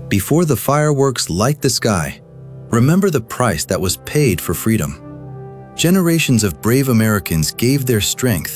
Before the fireworks light the sky, remember the price that was paid for freedom. Generations of brave Americans gave their strength,